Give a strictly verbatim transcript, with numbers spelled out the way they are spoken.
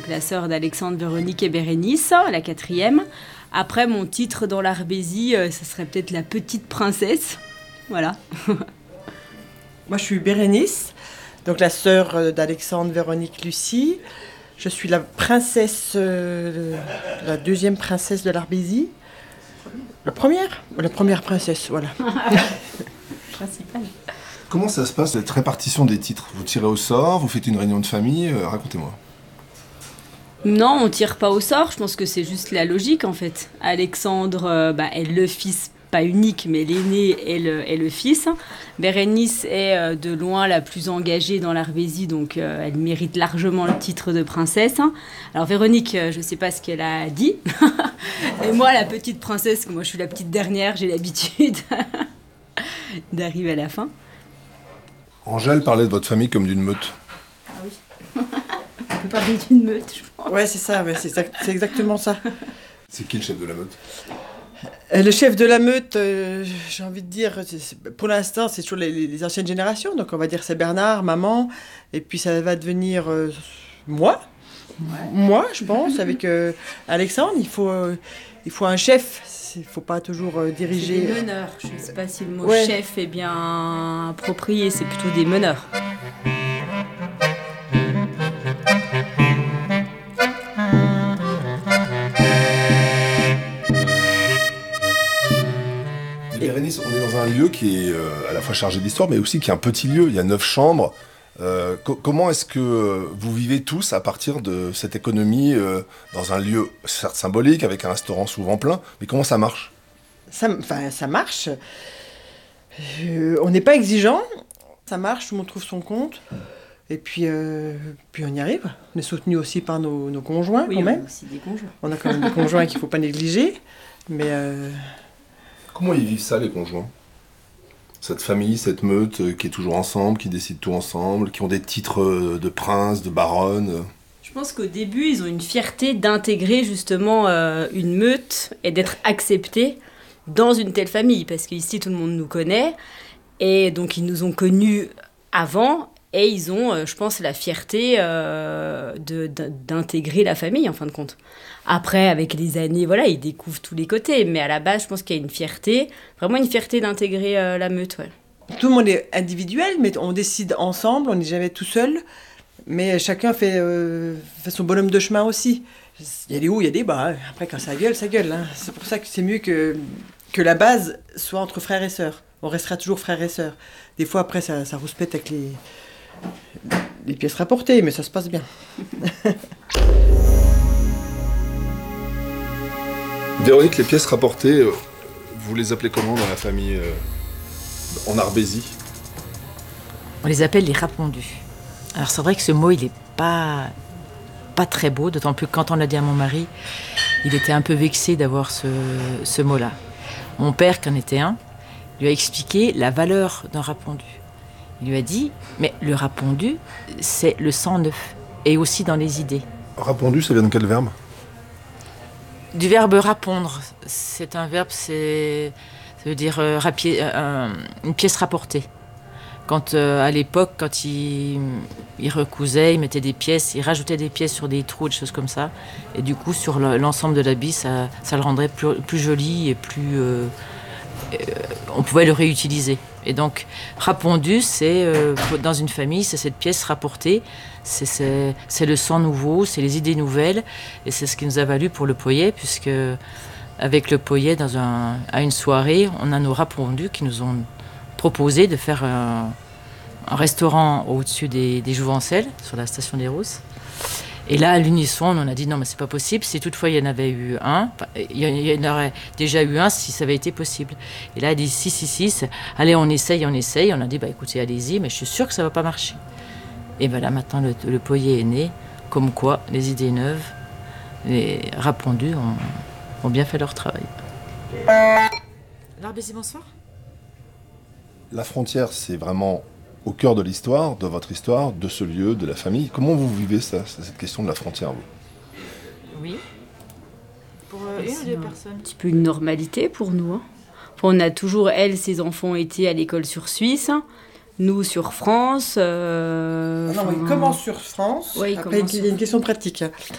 la sœur d'Alexandre, Véronique et Bérénice, la quatrième. Après, mon titre dans l'Arbésie, euh, ça serait peut-être la petite princesse. Voilà. Moi, je suis Bérénice, donc la sœur d'Alexandre, Véronique, Lucie. Je suis la princesse, euh, la deuxième princesse de l'Arbésie. La première La première princesse, voilà. Principale. Comment ça se passe, cette répartition des titres? Vous tirez au sort, vous faites une réunion de famille, euh, racontez-moi. Non, on tire pas au sort, je pense que c'est juste la logique en fait. Alexandre euh, bah, est le fils, pas unique, mais l'aîné est le, est le fils. Bérénice est euh, de loin la plus engagée dans l'Arbésie, donc euh, elle mérite largement le titre de princesse. Alors Véronique, euh, je sais pas ce qu'elle a dit. Et moi, la petite princesse, moi je suis la petite dernière, j'ai l'habitude d'arriver à la fin. Angèle parlait de votre famille comme d'une meute. Ah oui. On peut parler d'une meute, je pense. Ouais, c'est ça, ouais, c'est, exact, c'est exactement ça. C'est qui le chef de la meute? Euh, Le chef de la meute, euh, j'ai envie de dire, c'est- c'est- pour l'instant, c'est toujours les, les- les anciennes générations. Donc, on va dire c'est Bernard, maman, et puis ça va devenir euh, moi. Moi, je pense, avec euh, Alexandre. Il faut, euh, il faut un chef. Il ne faut pas toujours euh, C'est diriger. des meneurs. Je ne sais pas si le mot Ouais. chef est bien approprié, c'est plutôt des meneurs. Et Bérénice, on est dans un lieu qui est euh, à la fois chargé d'histoire, mais aussi qui est un petit lieu. Il y a neuf chambres. Euh, co- comment est-ce que euh, vous vivez tous à partir de cette économie euh, dans un lieu certes symbolique, avec un restaurant souvent plein, mais comment ça marche? Ça, enfin, ça marche. Euh, on n'est pas exigeant. Ça marche, tout le monde trouve son compte. Et puis, euh, puis on y arrive. On est soutenu aussi par nos, nos conjoints, Oui, quand on a même. aussi des conjoints. On a quand même des conjoints qu'il ne faut pas négliger. Mais euh, Comment ils vivent ça, les conjoints? Cette famille, cette meute euh, qui est toujours ensemble, qui décide tout ensemble, qui ont des titres euh, de prince, de baronne. euh. Je pense qu'au début, ils ont une fierté d'intégrer justement euh, une meute et d'être acceptés dans une telle famille. Parce qu'ici, tout le monde nous connaît. Et donc, ils nous ont connus avant. Et ils ont, euh, je pense, la fierté euh, de, de- d'intégrer la famille, en fin de compte. Après, avec les années, voilà, ils découvrent tous les côtés. Mais à la base, je pense qu'il y a une fierté, vraiment une fierté d'intégrer euh, la meute, ouais. tout le monde est individuel, mais on décide ensemble. On n'est jamais tout seul. Mais chacun fait, euh, fait son bonhomme de chemin aussi. Il y a des hauts, il y a des bas. hein. Après, quand ça gueule, ça gueule. hein. C'est pour ça que c'est mieux que, que la base soit entre frères et sœurs. On restera toujours frères et sœurs. Des fois, après, ça, ça rouspète avec les, les pièces rapportées, mais ça se passe bien. Véronique, les pièces rapportées, euh, vous les appelez comment dans la famille euh, en Arbésie? On les appelle les rapondus. Alors c'est vrai que ce mot, il n'est pas, pas très beau, d'autant plus que quand on l'a dit à mon mari, il était un peu vexé d'avoir ce, ce mot-là. Mon père, qui en était un, lui a expliqué la valeur d'un rapondu. Il lui a dit, mais le rapondu, c'est le sang neuf, et aussi dans les idées. Rapondu, ça vient de quel verbe? Du verbe rapondre, c'est un verbe, c'est, ça veut dire euh, rapi- euh, une pièce rapportée. Quand, euh, à l'époque, quand ils il recousaient, ils mettaient des pièces, ils rajoutaient des pièces sur des trous, des choses comme ça. Et du coup, sur le- l'ensemble de l'habit, ça, ça le rendrait plus, plus joli et plus... euh, euh, on pouvait le réutiliser. Et donc, rapondu, c'est, euh, dans une famille, c'est cette pièce rapportée. C'est, c'est, c'est le sang nouveau, c'est les idées nouvelles. Et c'est ce qui nous a valu pour le Poyet, puisque avec le Poyet, dans un, à une soirée, on a nos rapondus qui nous ont proposé de faire un, un restaurant au-dessus des, des Jouvencelles, sur la station des Rousses. Et là, à l'unisson, on a dit non, mais c'est pas possible. Si toutefois il y en avait eu un, il y en aurait déjà eu un si ça avait été possible. Et là, elle dit si, si, si, c'est- allez, on essaye, on essaye. On a dit, bah écoutez, allez-y, mais je suis sûre que ça va pas marcher. Et ben là, maintenant, le, le Poyet est né. Comme quoi, les idées neuves, les rapondus ont, ont bien fait leur travail. L'Arbésie, bonsoir. La frontière, c'est vraiment au cœur de l'histoire, de votre histoire, de ce lieu, de la famille. Comment vous vivez ça, cette question de la frontière, vous? Oui. Pour euh, une ou deux personnes. Un petit peu une normalité pour nous. hein. Enfin, on a toujours, elle, ses enfants étaient à l'école sur Suisse, nous sur France. euh, Non, enfin, il commence sur France. Ouais, il Après, commence il y a sur- une question pratique.